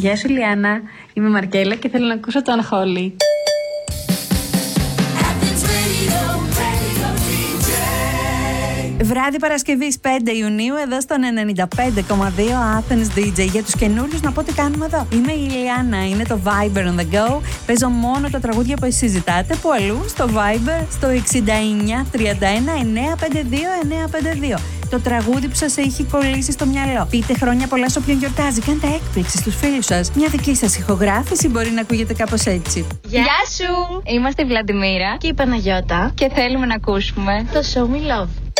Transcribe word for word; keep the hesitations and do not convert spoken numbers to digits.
Γεια σου Λιάννα, είμαι Μαρκέλα και θέλω να ακούσω το Unholy. Βράδυ Παρασκευής πέντε Ιουνίου εδώ στον ενενήντα πέντε κόμμα δύο Athens ντι τζέι. Για τους καινούριους να πω τι κάνουμε εδώ. Είμαι η Ιλιάνα, είναι το Viber on the go. Παίζω μόνο τα τραγούδια που εσείς ζητάτε. Που αλλού στο Viber στο εξήντα εννιά τριάντα ένα εννιακόσια πενήντα δύο εννιακόσια πενήντα δύο. Το τραγούδι που σας έχει κολλήσει στο μυαλό. Πείτε χρόνια πολλά σε όποιον γιορτάζει. Κάντε έκπληξη στους φίλους σας. Μια δική σας ηχογράφηση μπορεί να ακούγεται κάπως έτσι. Γεια, Γεια σου! Είμαστε η Βλαντιμίρα και η Παναγιώτα και θέλουμε να ακούσουμε το Show Me Love.